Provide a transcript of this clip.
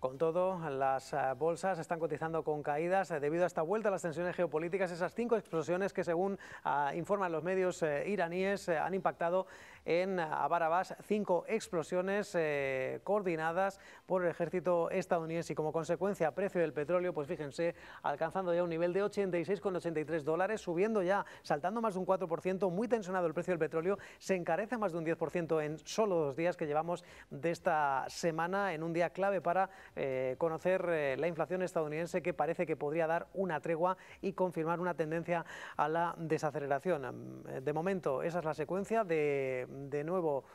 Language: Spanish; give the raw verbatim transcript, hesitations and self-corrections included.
Con todo, las eh, bolsas están cotizando con caídas eh, debido a esta vuelta a las tensiones geopolíticas, esas cinco explosiones que, según uh, informan los medios eh, iraníes, eh, han impactado en Abbas Abbas, cinco explosiones eh, coordinadas por el ejército estadounidense y como consecuencia precio del petróleo, pues fíjense, alcanzando ya un nivel de ochenta y seis con ochenta y tres dólares, subiendo ya, saltando más de un cuatro por ciento, muy tensionado el precio del petróleo, se encarece más de un diez por ciento en solo dos días que llevamos de esta semana, en un día clave para eh, conocer eh, la inflación estadounidense, que parece que podría dar una tregua y confirmar una tendencia a la desaceleración. De momento esa es la secuencia. De, de nuevo